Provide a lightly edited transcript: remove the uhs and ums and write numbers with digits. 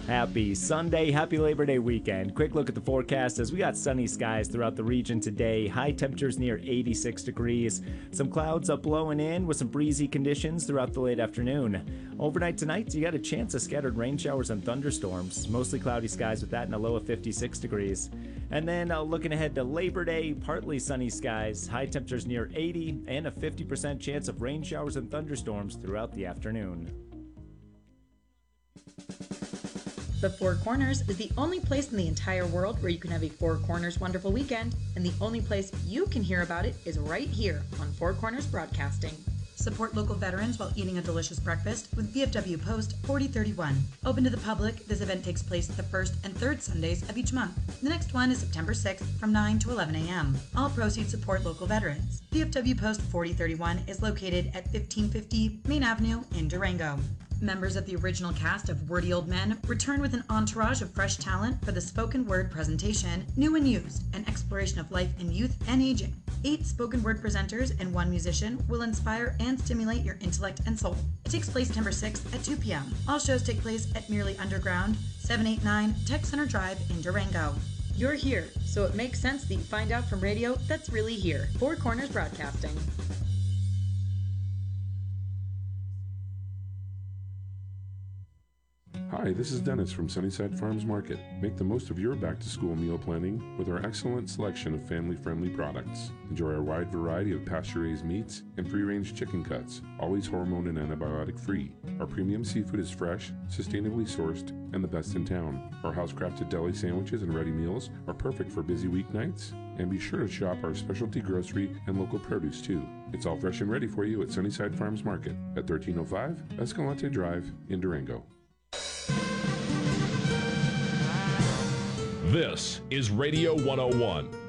Happy Sunday, happy Labor Day weekend. Quick look at the forecast as we got sunny skies throughout the region today. High temperatures near 86 degrees. Some clouds up blowing in with some breezy conditions throughout the late afternoon. Overnight tonight, you got a chance of scattered rain showers and thunderstorms. Mostly cloudy skies with that and a low of 56 degrees. And then looking ahead to Labor Day, partly sunny skies, high temperatures near 80, and a 50% chance of rain showers and thunderstorms throughout the afternoon. The Four Corners is the only place in the entire world where you can have a Four Corners wonderful weekend, and the only place you can hear about it is right here on Four Corners Broadcasting. Support local veterans while eating a delicious breakfast with VFW Post 4031. Open to the public, this event takes place the first and third Sundays of each month. The next one is September 6th from 9 to 11 a.m. All proceeds support local veterans. VFW Post 4031 is located at 1550 Main Avenue in Durango. Members of the original cast of Wordy Old Men return with an entourage of fresh talent for the spoken word presentation, New and Used, an exploration of life in youth and aging. 8 spoken word presenters and 1 musician will inspire and stimulate your intellect and soul. It takes place September 6th at 2 p.m. All shows take place at Merely Underground, 789 Tech Center Drive in Durango. You're here, so it makes sense that you find out from radio that's really here. Four Corners Broadcasting. Hi, this is Dennis from Sunnyside Farms Market. Make the most of your back-to-school meal planning with our excellent selection of family-friendly products. Enjoy our wide variety of pasture-raised meats and free-range chicken cuts, always hormone and antibiotic-free. Our premium seafood is fresh, sustainably sourced, and the best in town. Our house-crafted deli sandwiches and ready meals are perfect for busy weeknights. And be sure to shop our specialty grocery and local produce too. It's all fresh and ready for you at Sunnyside Farms Market at 1305 Escalante Drive in Durango. This is Radio 101,